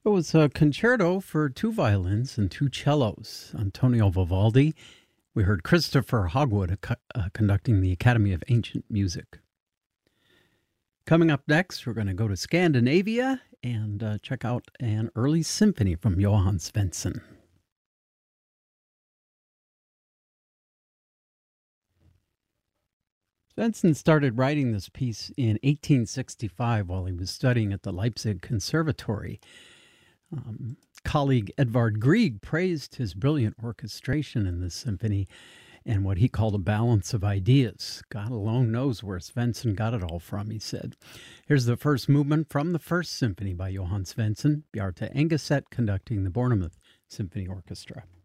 It was a concerto for two violins and two cellos. Antonio Vivaldi. We heard Christopher Hogwood conducting the Academy of Ancient Music. Coming up next, we're going to go to Scandinavia and check out an early symphony from Johann Svensson. Svensson started writing this piece in 1865 while he was studying at the Leipzig Conservatory. Colleague Edvard Grieg praised his brilliant orchestration in this symphony and what he called a balance of ideas. God alone knows where Svensson got it all from, he said. Here's the first movement from the First Symphony by Johann Svensson, Bjarte Engeset conducting the Bournemouth Symphony Orchestra.